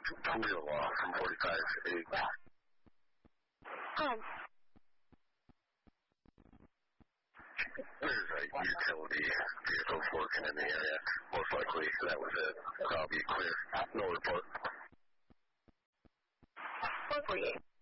Wheel off from 45-8. There's a utility vehicle working in the area. Most likely that was it. I'll be clear. No report. 448.